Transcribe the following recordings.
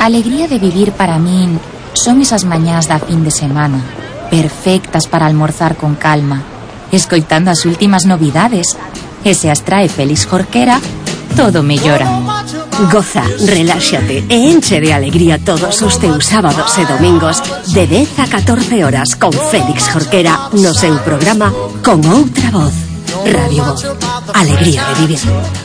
alegría de vivir para min son esas mañás da fin de semana, perfectas para almorzar con calma, escoitando as últimas novidades, e se as trae Félix Jorquera, todo mellora. Goza, reláxate e enche de alegría todos os teus sábados e domingos de 10 a 14 horas con Félix Jorquera no seu programa Con Outra Voz. Radio Voz, alegría de vivir.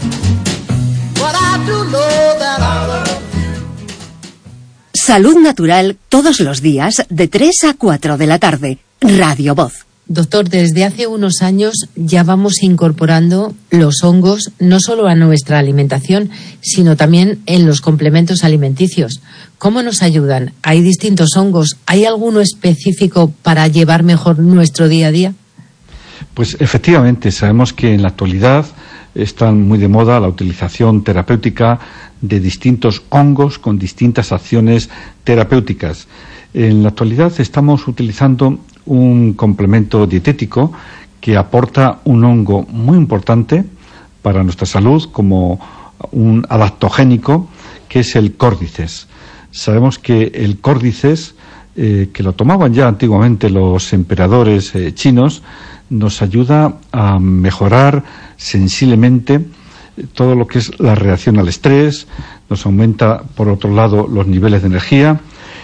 Salud natural todos los días de 3 a 4 de la tarde. Radio Voz. Doctor, desde hace unos años ya vamos incorporando los hongos no solo a nuestra alimentación, sino también en los complementos alimenticios. ¿Cómo nos ayudan? ¿Hay distintos hongos? ¿Hay alguno específico para llevar mejor nuestro día a día? Pues efectivamente, sabemos que en la actualidad están muy de moda la utilización terapéutica de distintos hongos con distintas acciones terapéuticas. En la actualidad estamos utilizando un complemento dietético que aporta un hongo muy importante para nuestra salud como un adaptogénico, que es el córdices. Sabemos que el córdices, que lo tomaban ya antiguamente los emperadores chinos, nos ayuda a mejorar sensiblemente todo lo que es la reacción al estrés, nos aumenta por otro lado los niveles de energía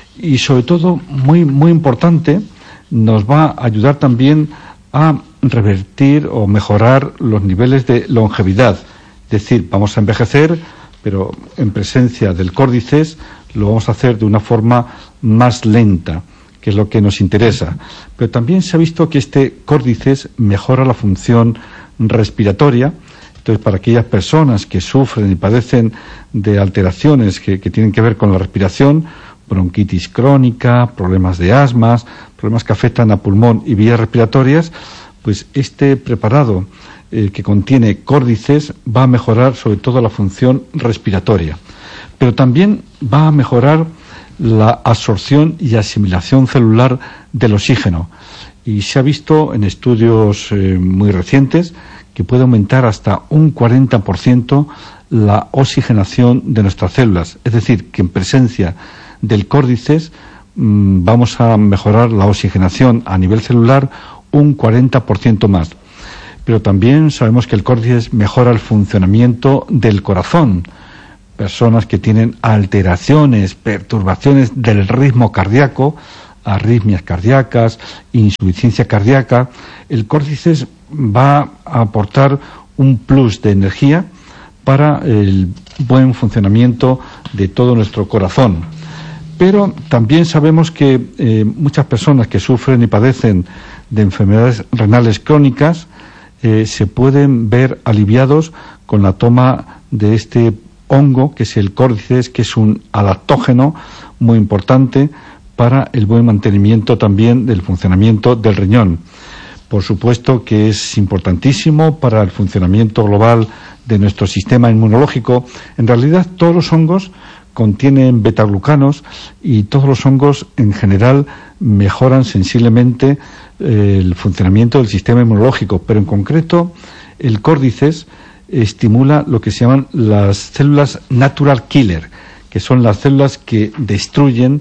y sobre todo, muy importante, nos va a ayudar también a revertir o mejorar los niveles de longevidad. Es decir, vamos a envejecer, pero en presencia del córdices lo vamos a hacer de una forma más lenta, que es lo que nos interesa. Pero también se ha visto que este córdices mejora la función respiratoria. Entonces, para aquellas personas que sufren y padecen de alteraciones que tienen que ver con la respiración, bronquitis crónica, problemas de asmas, problemas que afectan a pulmón y vías respiratorias, pues este preparado que contiene córdices va a mejorar sobre todo la función respiratoria, pero también va a mejorar la absorción y asimilación celular del oxígeno, y se ha visto en estudios muy recientes que puede aumentar hasta un 40% la oxigenación de nuestras células. Es decir, que en presencia del córdices vamos a mejorar la oxigenación a nivel celular un 40% más. Pero también sabemos que el córdices mejora el funcionamiento del corazón. Personas que tienen alteraciones, perturbaciones del ritmo cardíaco, arritmias cardíacas, insuficiencia cardíaca, el córdices va a aportar un plus de energía para el buen funcionamiento de todo nuestro corazón. Pero también sabemos que muchas personas que sufren y padecen de enfermedades renales crónicas se pueden ver aliviados con la toma de este hongo, que es el córdices, que es un adaptógeno muy importante para el buen mantenimiento también del funcionamiento del riñón. Por supuesto que es importantísimo para el funcionamiento global de nuestro sistema inmunológico. En realidad, todos los hongos contienen betaglucanos y todos los hongos en general mejoran sensiblemente el funcionamiento del sistema inmunológico, pero en concreto el córdices estimula lo que se llaman las células natural killer, que son las células que destruyen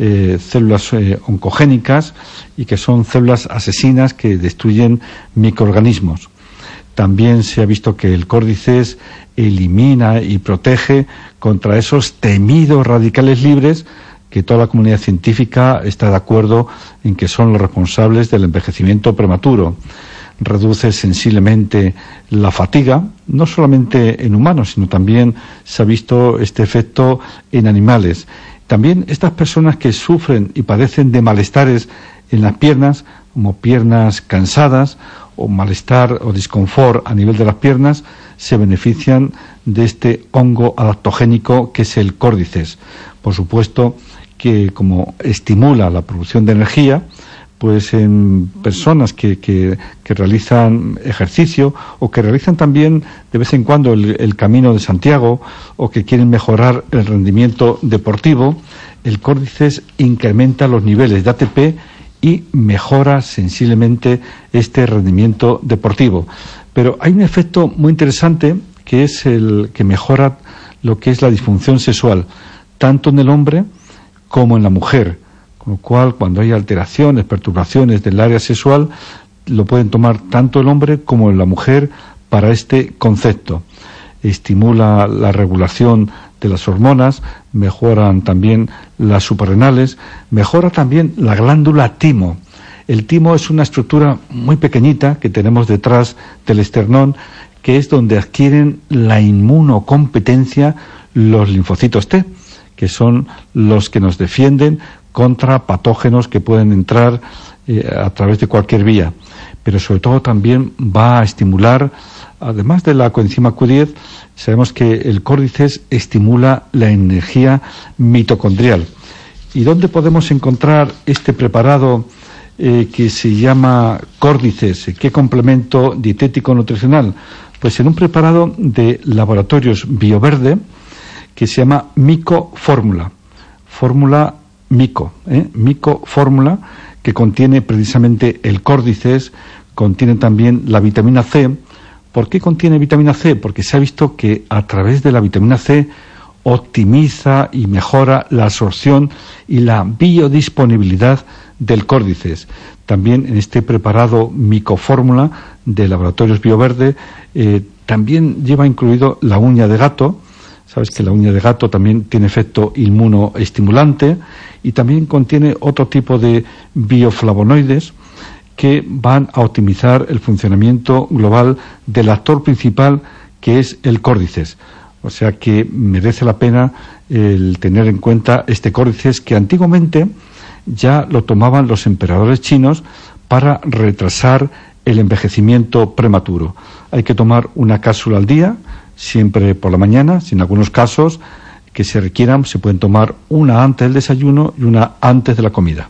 células oncogénicas y que son células asesinas que destruyen microorganismos. También se ha visto que el córdices elimina y protege contra esos temidos radicales libres que toda la comunidad científica está de acuerdo en que son los responsables del envejecimiento prematuro. Reduce sensiblemente la fatiga, no solamente en humanos, sino también se ha visto este efecto en animales. También estas personas que sufren y padecen de malestares en las piernas, como piernas cansadas o malestar o disconfort a nivel de las piernas, se benefician de este hongo adaptogénico que es el córdices. Por supuesto que como estimula la producción de energía, pues en personas que realizan ejercicio o que realizan también de vez en cuando el Camino de Santiago o que quieren mejorar el rendimiento deportivo, el córdices incrementa los niveles de ATP y mejora sensiblemente este rendimiento deportivo. Pero hay un efecto muy interesante que es el que mejora lo que es la disfunción sexual. tanto en el hombre como en la mujer, con lo cual cuando hay alteraciones, perturbaciones del área sexual, lo pueden tomar tanto el hombre como la mujer para este concepto. Estimula la regulación de las hormonas, mejoran también las suprarrenales, mejora también la glándula timo. El timo es una estructura muy pequeñita que tenemos detrás del esternón, que es donde adquieren la inmunocompetencia los linfocitos T, que son los que nos defienden contra patógenos que pueden entrar a través de cualquier vía. Pero sobre todo también va a estimular, además de la coenzima Q10, sabemos que el córdices estimula la energía mitocondrial. ¿Y dónde podemos encontrar este preparado que se llama córdices? ¿Qué complemento dietético nutricional? Pues en un preparado de Laboratorios Bioverde que se llama Mico Fórmula. Fórmula Mico, Mico Fórmula, que contiene precisamente el córdices, contiene también la vitamina C. ¿Por qué contiene vitamina C? Porque se ha visto que a través de la vitamina C optimiza y mejora la absorción y la biodisponibilidad del córdices. También en este preparado Micofórmula de Laboratorios Bioverde también lleva incluido la uña de gato. Sabes que la uña de gato también tiene efecto inmunoestimulante y también contiene otro tipo de bioflavonoides que van a optimizar el funcionamiento global del actor principal, que es el córdices. O sea que merece la pena el tener en cuenta este córdices, que antiguamente ya lo tomaban los emperadores chinos para retrasar el envejecimiento prematuro. Hay que tomar una cápsula al día, siempre por la mañana. Si en algunos casos que se requieran, se pueden tomar una antes del desayuno y una antes de la comida.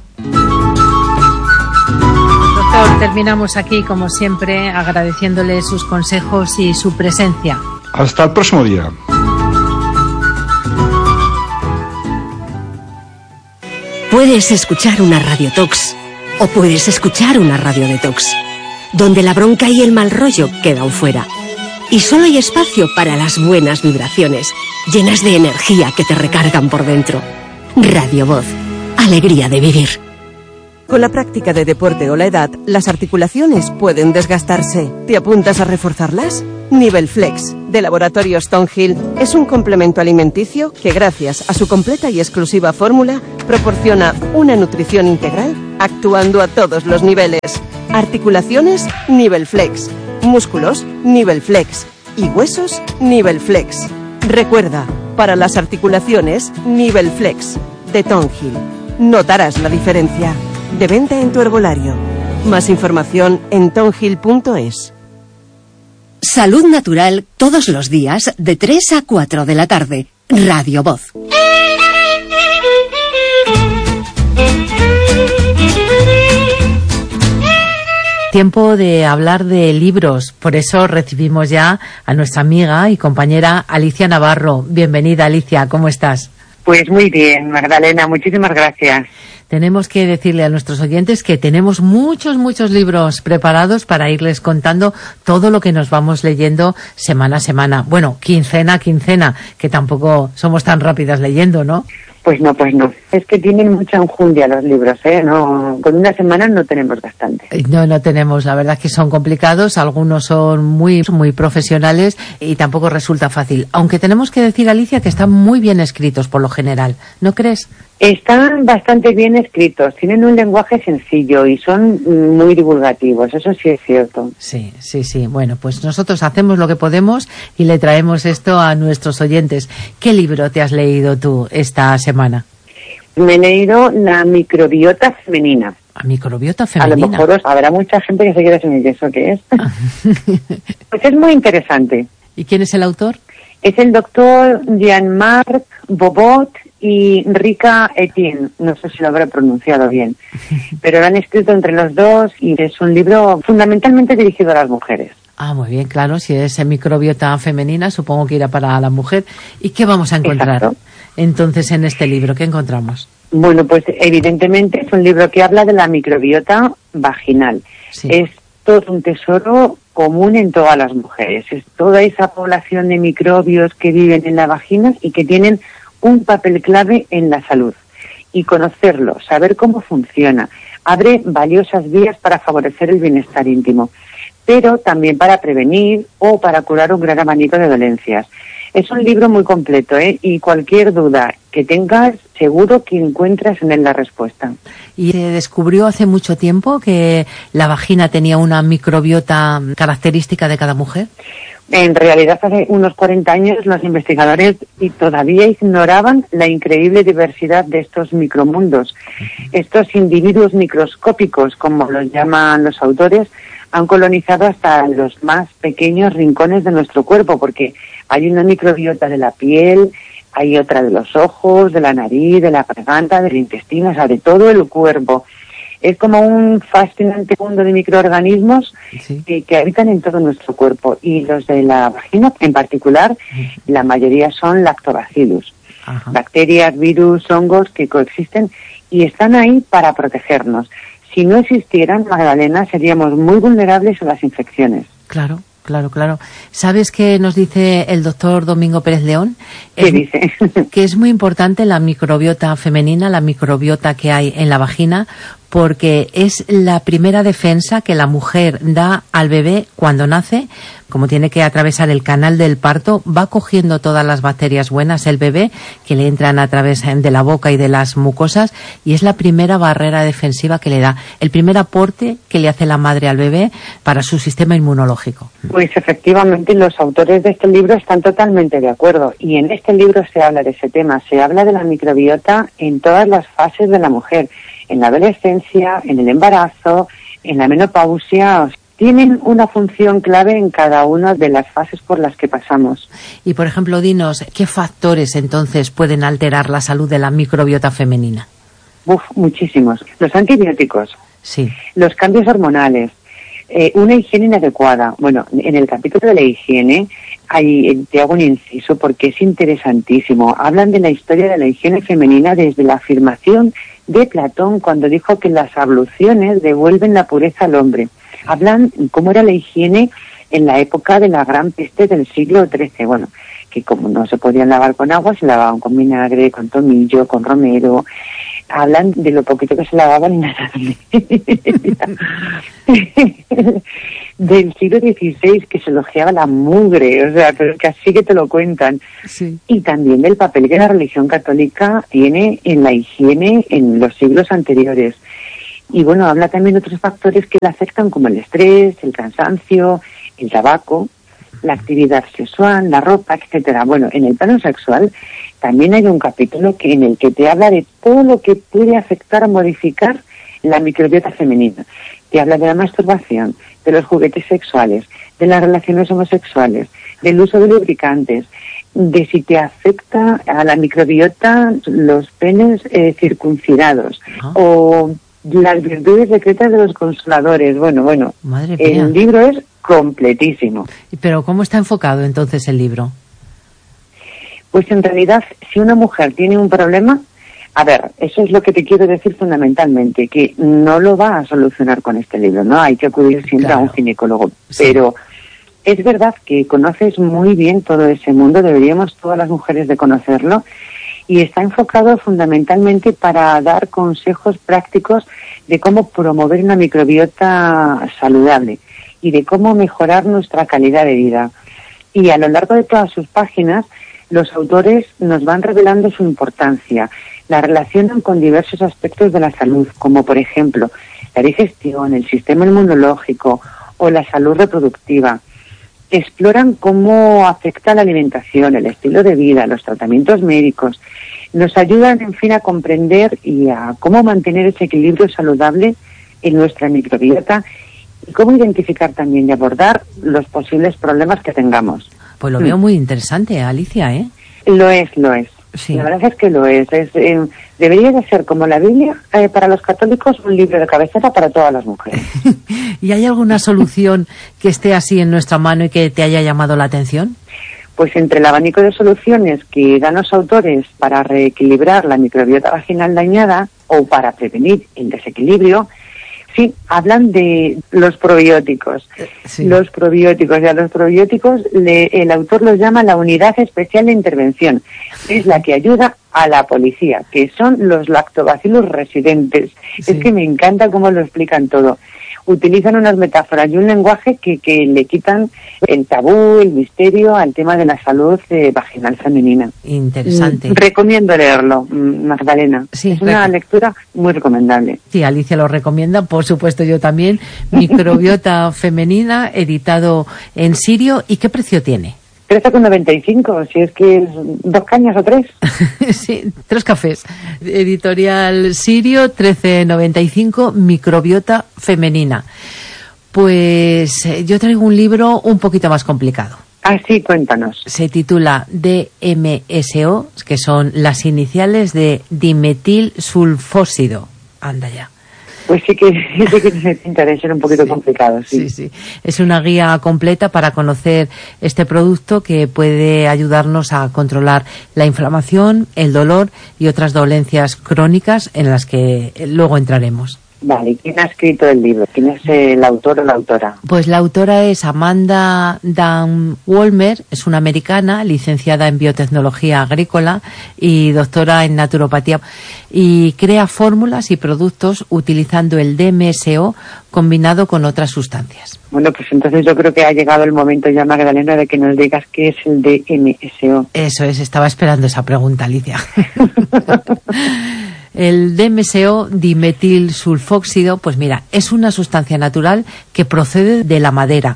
Doctor, terminamos aquí, como siempre, agradeciéndole sus consejos y su presencia. Hasta el próximo día. Puedes escuchar una radiotox o puedes escuchar una radiodetox, donde la bronca y el mal rollo quedan fuera. Y solo hay espacio para las buenas vibraciones, llenas de energía que te recargan por dentro. Radio Voz, alegría de vivir. Con la práctica de deporte o la edad, las articulaciones pueden desgastarse. ¿Te apuntas a reforzarlas? Nivel Flex, de Laboratorios Tonhill, es un complemento alimenticio que, gracias a su completa y exclusiva fórmula, proporciona una nutrición integral, actuando a todos los niveles. Articulaciones, Nivel Flex. Músculos, Nivel Flex. Y huesos, Nivel Flex. Recuerda, para las articulaciones, Nivel Flex, de Tonhill. Notarás la diferencia. De venta en tu herbolario. Más información en tonhill.es. Salud natural todos los días de 3 a 4 de la tarde. Radio Voz. Tiempo de hablar de libros. Por eso recibimos ya a nuestra amiga y compañera Alicia Navarro. Bienvenida, Alicia, ¿cómo estás? Pues muy bien, Magdalena, muchísimas gracias. Tenemos que decirle a nuestros oyentes que tenemos muchos libros preparados para irles contando todo lo que nos vamos leyendo semana a semana. Bueno, quincena a quincena, que tampoco somos tan rápidas leyendo, ¿no? Pues no. Es que tienen mucha enjundia los libros, ¿eh? No, con una semana no tenemos bastante. No tenemos, la verdad es que son complicados, algunos son muy profesionales y tampoco resulta fácil. Aunque tenemos que decir, Alicia, que están muy bien escritos por lo general, ¿no crees? Están bastante bien escritos, tienen un lenguaje sencillo y son muy divulgativos, eso sí es cierto. Sí. Bueno, pues nosotros hacemos lo que podemos y le traemos esto a nuestros oyentes. ¿Qué libro te has leído tú esta semana? Me he leído La microbiota femenina. ¿La microbiota femenina? A lo mejor habrá mucha gente que se quiera saber eso qué es. Pues es muy interesante. ¿Y quién es el autor? Es el doctor Jean-Marc Bobot y Rika Etienne, no sé si lo habré pronunciado bien, pero lo han escrito entre los dos y es un libro fundamentalmente dirigido a las mujeres. Ah, muy bien, claro, si es microbiota femenina, supongo que irá para la mujer. ¿Y qué vamos a encontrar? Exacto. Entonces en este libro? ¿Qué encontramos? Bueno, pues evidentemente es un libro que habla de la microbiota vaginal. Sí. Es todo un tesoro común en todas las mujeres. Es toda esa población de microbios que viven en la vagina y que tienen un papel clave en la salud. Y conocerlo, saber cómo funciona, abre valiosas vías para favorecer el bienestar íntimo, pero también para prevenir o para curar un gran abanico de dolencias. Es un libro muy completo, y cualquier duda que tengas, seguro que encuentras en él la respuesta. ¿Y se descubrió hace mucho tiempo que la vagina tenía una microbiota característica de cada mujer? En realidad, hace unos 40 años los investigadores todavía ignoraban la increíble diversidad de estos micromundos. Estos individuos microscópicos, como los llaman los autores, han colonizado hasta los más pequeños rincones de nuestro cuerpo, porque hay una microbiota de la piel, hay otra de los ojos, de la nariz, de la garganta, del intestino, o sea, de todo el cuerpo. Es como un fascinante mundo de microorganismos que habitan en todo nuestro cuerpo. Y los de la vagina, en particular, la mayoría son lactobacillus. Ajá. Bacterias, virus, hongos que coexisten y están ahí para protegernos. Si no existieran, Magdalena, seríamos muy vulnerables a las infecciones. Claro. ¿Sabes qué nos dice el doctor Domingo Pérez León? ¿Qué dice? Que es muy importante la microbiota femenina, la microbiota que hay en la vagina, porque es la primera defensa que la mujer da al bebé cuando nace. Como tiene que atravesar el canal del parto, va cogiendo todas las bacterias buenas el bebé que le entran a través de la boca y de las mucosas, y es la primera barrera defensiva que le da, el primer aporte que le hace la madre al bebé para su sistema inmunológico. Pues efectivamente los autores de este libro están totalmente de acuerdo, y en este libro se habla de ese tema, se habla de la microbiota en todas las fases de la mujer, en la adolescencia, en el embarazo, en la menopausia. Tienen una función clave en cada una de las fases por las que pasamos. Y, por ejemplo, dinos, ¿qué factores entonces pueden alterar la salud de la microbiota femenina? Muchísimos. Los antibióticos, sí, los cambios hormonales, una higiene inadecuada. Bueno, en el capítulo de la higiene te hago un inciso porque es interesantísimo. Hablan de la historia de la higiene femenina desde la afirmación de Platón cuando dijo que las abluciones devuelven la pureza al hombre. Hablan cómo era la higiene en la época de la gran peste del siglo XIII. Bueno, que como no se podían lavar con agua, se lavaban con vinagre, con tomillo, con romero. Hablan de lo poquito que se lavaban y nada. Del siglo XVI, que se elogiaba la mugre, o sea, pero que así que te lo cuentan. Sí. Y también del papel que la religión católica tiene en la higiene en los siglos anteriores. Y bueno, habla también de otros factores que la afectan, como el estrés, el cansancio, el tabaco, la actividad sexual, la ropa, etcétera. Bueno, en el plano sexual también hay un capítulo en el que te habla de todo lo que puede afectar o modificar la microbiota femenina. Te habla de la masturbación, de los juguetes sexuales, de las relaciones homosexuales, del uso de lubricantes, de si te afecta a la microbiota los penes circuncidados, o las virtudes secretas de los consoladores. Bueno, madre mía. El libro es completísimo. Pero ¿cómo está enfocado entonces el libro? Pues en realidad, si una mujer tiene un problema, a ver, eso es lo que te quiero decir fundamentalmente, que no lo va a solucionar con este libro, ¿no? Hay que acudir siempre a un ginecólogo. Sí. Pero es verdad que conoces muy bien todo ese mundo, deberíamos todas las mujeres de conocerlo, y está enfocado fundamentalmente para dar consejos prácticos de cómo promover una microbiota saludable y de cómo mejorar nuestra calidad de vida. Y a lo largo de todas sus páginas, los autores nos van revelando su importancia, la relacionan con diversos aspectos de la salud, como por ejemplo la digestión, el sistema inmunológico o la salud reproductiva. Exploran cómo afecta la alimentación, el estilo de vida, los tratamientos médicos. Nos ayudan, en fin, a comprender y a cómo mantener ese equilibrio saludable en nuestra microbiota y cómo identificar también y abordar los posibles problemas que tengamos. Pues lo veo muy interesante, Alicia, ¿eh? Lo es. Sí. La verdad es que lo es. Debería de ser, como la Biblia, para los católicos, un libro de cabecera para todas las mujeres. ¿Y hay alguna solución que esté así en nuestra mano y que te haya llamado la atención? Pues entre el abanico de soluciones que dan los autores para reequilibrar la microbiota vaginal dañada o para prevenir el desequilibrio, Sí, hablan de los probióticos. Sí. Los probióticos, y a los probióticos el autor los llama la unidad especial de intervención. Es la que ayuda a la policía, que son los lactobacillus residentes. Sí. Es que me encanta cómo lo explican todo. Utilizan unas metáforas y un lenguaje que le quitan el tabú, el misterio al tema de la salud vaginal femenina. Interesante. Recomiendo leerlo, Magdalena. Sí, es una lectura muy recomendable. Sí, Alicia lo recomienda, por supuesto yo también. Microbiota femenina, editado en Sirio. ¿Y qué precio tiene? 13,95, si es que es 2 cañas o 3. Sí, 3 cafés. Editorial Sirio, 13,95, Microbiota femenina. Pues yo traigo un libro un poquito más complicado. Ah, sí, cuéntanos. Se titula DMSO, que son las iniciales de dimetilsulfóxido. Anda ya. Pues sí que se pinta de ser un poquito complicado, sí. Sí. Es una guía completa para conocer este producto que puede ayudarnos a controlar la inflamación, el dolor y otras dolencias crónicas en las que luego entraremos. Vale, ¿quién ha escrito el libro? ¿Quién es el autor o la autora? Pues la autora es Amanda Dan Wolmer, es una americana, licenciada en biotecnología agrícola y doctora en naturopatía, y crea fórmulas y productos utilizando el DMSO combinado con otras sustancias. Bueno, pues entonces yo creo que ha llegado el momento ya, Magdalena, de que nos digas qué es el DMSO. Eso es, estaba esperando esa pregunta, Alicia. El DMSO, dimetilsulfóxido, pues mira, es una sustancia natural que procede de la madera.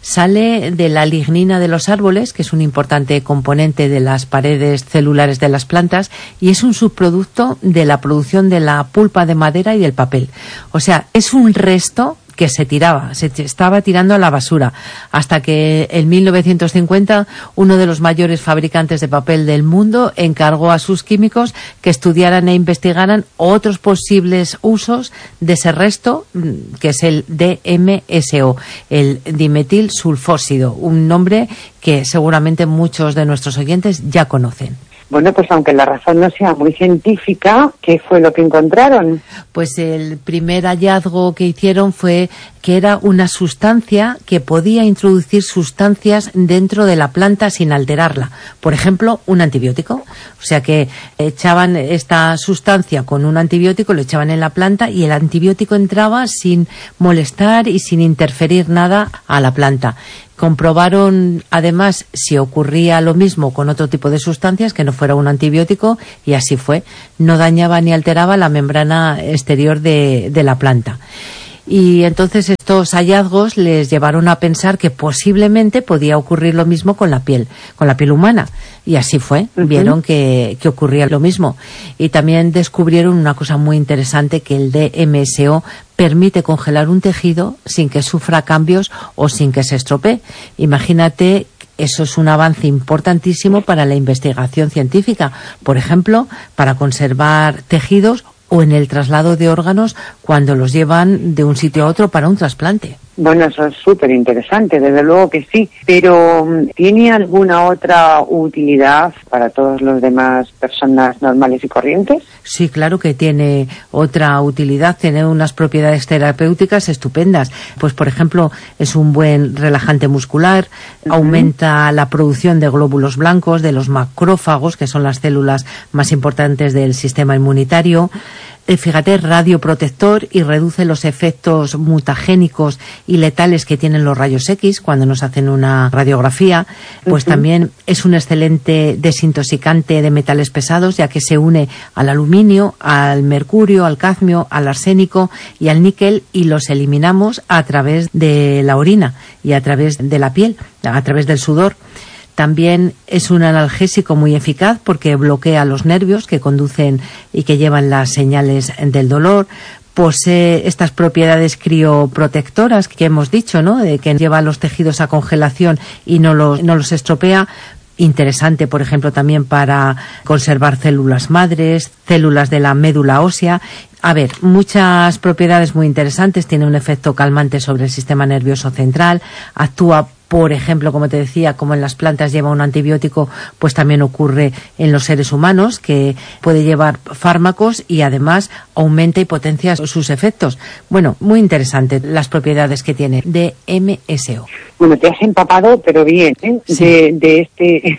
Sale de la lignina de los árboles, que es un importante componente de las paredes celulares de las plantas, y es un subproducto de la producción de la pulpa de madera y del papel. O sea, es un resto que se estaba tirando a la basura, hasta que en 1950 uno de los mayores fabricantes de papel del mundo encargó a sus químicos que estudiaran e investigaran otros posibles usos de ese resto, que es el DMSO, el dimetilsulfóxido, un nombre que seguramente muchos de nuestros oyentes ya conocen. Bueno, pues aunque la razón no sea muy científica, ¿qué fue lo que encontraron? Pues el primer hallazgo que hicieron fue que era una sustancia que podía introducir sustancias dentro de la planta sin alterarla. Por ejemplo, un antibiótico. O sea que echaban esta sustancia con un antibiótico, lo echaban en la planta y el antibiótico entraba sin molestar y sin interferir nada a la planta. Comprobaron además si ocurría lo mismo con otro tipo de sustancias que no fuera un antibiótico, y así fue. No dañaba ni alteraba la membrana exterior de la planta. Y entonces estos hallazgos les llevaron a pensar que posiblemente podía ocurrir lo mismo con la piel humana. Y así fue, vieron que ocurría lo mismo. Y también descubrieron una cosa muy interesante, que el DMSO permite congelar un tejido sin que sufra cambios o sin que se estropee. Imagínate, eso es un avance importantísimo para la investigación científica. Por ejemplo, para conservar tejidos o en el traslado de órganos cuando los llevan de un sitio a otro para un trasplante. Bueno, eso es súper interesante, desde luego que sí, pero ¿tiene alguna otra utilidad para todos los demás personas normales y corrientes? Sí, claro que tiene otra utilidad, tiene unas propiedades terapéuticas estupendas. Pues, por ejemplo, es un buen relajante muscular, aumenta la producción de glóbulos blancos, de los macrófagos, que son las células más importantes del sistema inmunitario. Fíjate, radioprotector, y reduce los efectos mutagénicos y letales que tienen los rayos X cuando nos hacen una radiografía. Pues también es un excelente desintoxicante de metales pesados, ya que se une al aluminio, al mercurio, al cadmio, al arsénico y al níquel, y los eliminamos a través de la orina y a través de la piel, a través del sudor. También es un analgésico muy eficaz porque bloquea los nervios que conducen y que llevan las señales del dolor. Posee estas propiedades crioprotectoras que hemos dicho, ¿no? De que lleva los tejidos a congelación y no los estropea. Interesante, por ejemplo, también para conservar células madres, células de la médula ósea. A ver, muchas propiedades muy interesantes. Tiene un efecto calmante sobre el sistema nervioso central, actúa por ejemplo, como te decía, como en las plantas lleva un antibiótico, pues también ocurre en los seres humanos, que puede llevar fármacos y además aumenta y potencia sus efectos. Bueno, muy interesante las propiedades que tiene DMSO. Bueno, te has empapado, pero bien, ¿eh? Sí. del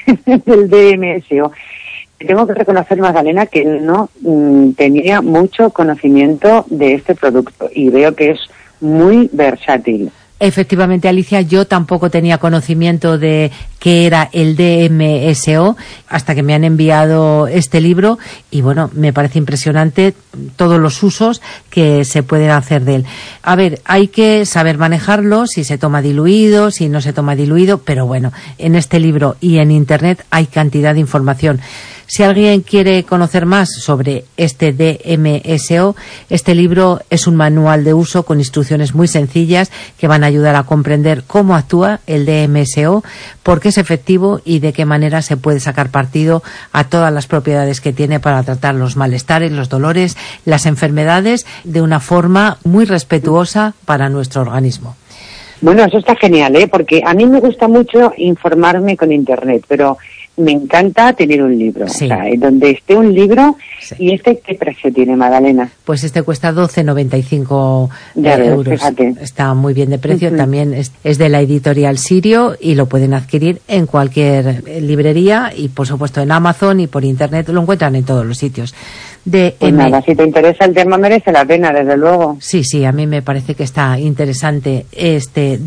DMSO. Tengo que reconocer, Magdalena, que no tenía mucho conocimiento de este producto y veo que es muy versátil. Efectivamente, Alicia, yo tampoco tenía conocimiento de qué era el DMSO hasta que me han enviado este libro y bueno, me parece impresionante todos los usos que se pueden hacer de él. A ver, hay que saber manejarlo, si se toma diluido, si no se toma diluido, pero bueno, en este libro y en Internet hay cantidad de información. Si alguien quiere conocer más sobre este DMSO, este libro es un manual de uso con instrucciones muy sencillas que van a ayudar a comprender cómo actúa el DMSO, por qué es efectivo y de qué manera se puede sacar partido a todas las propiedades que tiene para tratar los malestares, los dolores, las enfermedades de una forma muy respetuosa para nuestro organismo. Bueno, eso está genial, porque a mí me gusta mucho informarme con Internet, pero me encanta tener un libro. Sí. O sea, donde esté un libro. Sí. ¿Y qué precio tiene, Magdalena? Pues cuesta 12,95 euros. Fíjate. Está muy bien de precio. También es de la editorial Sirio y lo pueden adquirir en cualquier librería y, por supuesto, en Amazon y por Internet. Lo encuentran en todos los sitios. Pues nada, si te interesa el tema merece la pena, desde luego. Sí, a mí me parece que está interesante este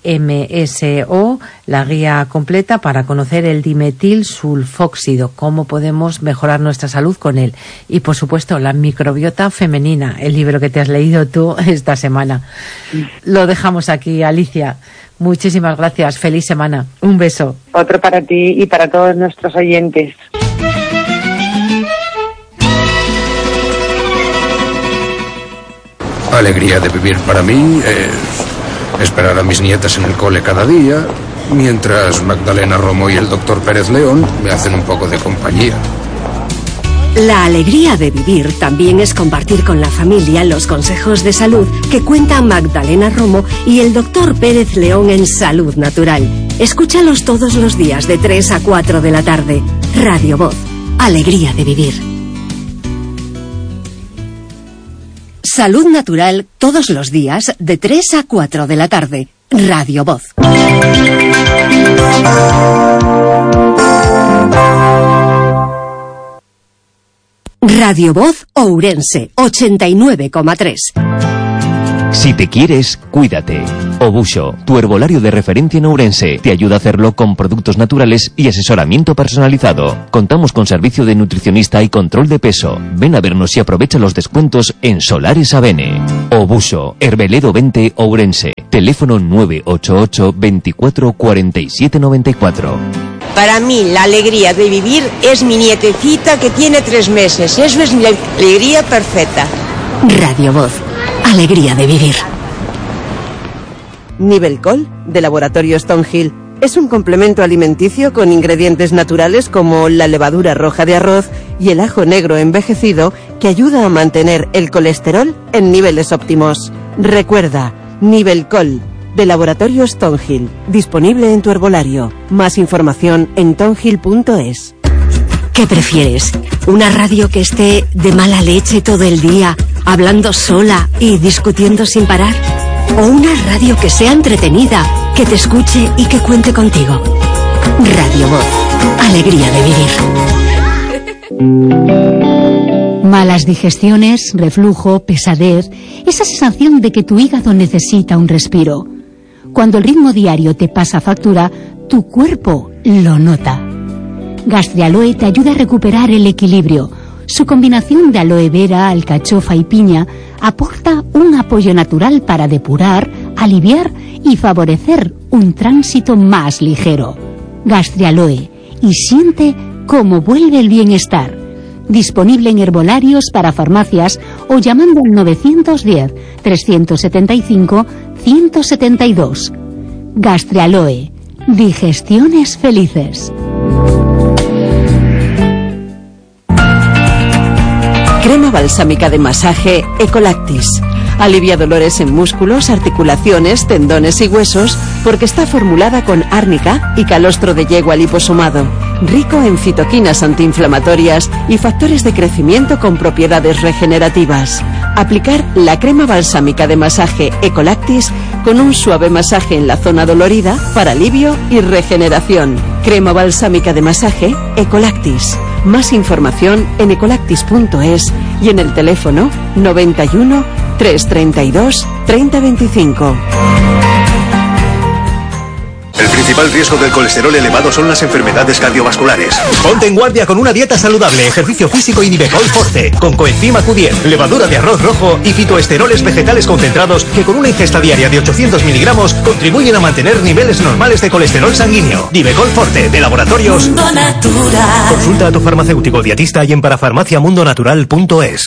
DMSO, la guía completa para conocer el dimetil sulfóxido, cómo podemos mejorar nuestra salud con él. Y por supuesto, la microbiota femenina, el libro que te has leído tú esta semana. Lo dejamos aquí, Alicia. Muchísimas gracias, feliz semana. Un beso. Otro para ti y para todos nuestros oyentes. Alegría de vivir para mí es esperar a mis nietas en el cole cada día, mientras Magdalena Romo y el doctor Pérez León me hacen un poco de compañía. La alegría de vivir también es compartir con la familia los consejos de salud que cuentan Magdalena Romo y el doctor Pérez León en Salud Natural. Escúchalos todos los días de 3 a 4 de la tarde. Radio Voz. Alegría de vivir. Salud Natural todos los días de 3 a 4 de la tarde. Radio Voz. Radio Voz Ourense 89,3. Si te quieres, cuídate. Obuso, tu herbolario de referencia en Ourense, te ayuda a hacerlo con productos naturales y asesoramiento personalizado. Contamos con servicio de nutricionista y control de peso. Ven a vernos y aprovecha los descuentos en Solares Avene. Obuso, Herbeledo 20 Ourense. Teléfono 988 24 47 94. Para mí la alegría de vivir es mi nietecita que tiene 3 meses. Eso es la alegría perfecta. Radio Voz. Alegría de vivir. Nivelcol, de Laboratorio Stonehill, es un complemento alimenticio con ingredientes naturales como la levadura roja de arroz y el ajo negro envejecido que ayuda a mantener el colesterol en niveles óptimos. Recuerda, Nivelcol, de Laboratorio Stonehill, disponible en tu herbolario. Más información en tonhill.es. ¿Qué prefieres? ¿Una radio que esté de mala leche todo el día, hablando sola y discutiendo sin parar? ¿O una radio que sea entretenida, que te escuche y que cuente contigo? Radio Voz. Alegría de vivir. Malas digestiones, reflujo, pesadez, esa sensación de que tu hígado necesita un respiro. Cuando el ritmo diario te pasa factura, tu cuerpo lo nota. Gastrialoe te ayuda a recuperar el equilibrio. Su combinación de aloe vera, alcachofa y piña aporta un apoyo natural para depurar, aliviar y favorecer un tránsito más ligero. Gastrialoe, y siente cómo vuelve el bienestar. Disponible en herbolarios para farmacias o llamando al 910-375-172. Gastrialoe, digestiones felices. Crema balsámica de masaje Ecolactis. Alivia dolores en músculos, articulaciones, tendones y huesos porque está formulada con árnica y calostro de yegua liposomado, rico en citoquinas antiinflamatorias y factores de crecimiento con propiedades regenerativas. Aplicar la crema balsámica de masaje Ecolactis con un suave masaje en la zona dolorida para alivio y regeneración. Crema balsámica de masaje Ecolactis. Más información en ecolactis.es y en el teléfono 91 332 3025. El principal riesgo del colesterol elevado son las enfermedades cardiovasculares. Ponte en guardia con una dieta saludable, ejercicio físico y Nivecol Forte, con coenzima Q10, levadura de arroz rojo y fitoesteroles vegetales concentrados que con una ingesta diaria de 800 miligramos contribuyen a mantener niveles normales de colesterol sanguíneo. Nivecol Forte, de Laboratorios Mundo Natural. Consulta a tu farmacéutico dietista y en parafarmaciamundonatural.es.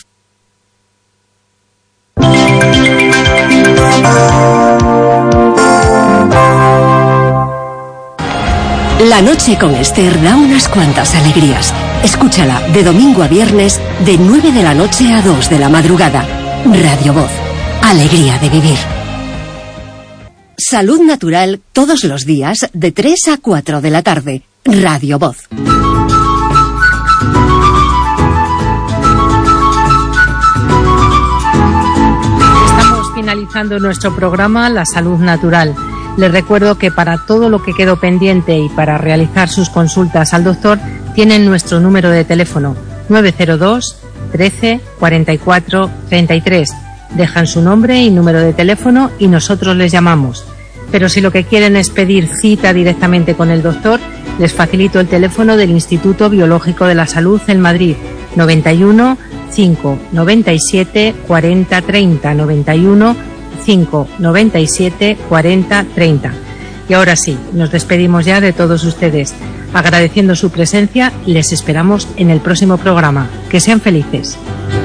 La noche con Esther da unas cuantas alegrías. Escúchala de domingo a viernes de 9 de la noche a 2 de la madrugada. Radio Voz. Alegría de vivir. Salud Natural todos los días de 3 a 4 de la tarde. Radio Voz. Estamos finalizando nuestro programa La Salud Natural. Les recuerdo que para todo lo que quedó pendiente y para realizar sus consultas al doctor, tienen nuestro número de teléfono 902 13 44 33. Dejan su nombre y número de teléfono y nosotros les llamamos. Pero si lo que quieren es pedir cita directamente con el doctor, les facilito el teléfono del Instituto Biológico de la Salud en Madrid, 91 5 97 40 30, 91 5 97 40 30. Y ahora sí, nos despedimos ya de todos ustedes. Agradeciendo su presencia, les esperamos en el próximo programa. Que sean felices.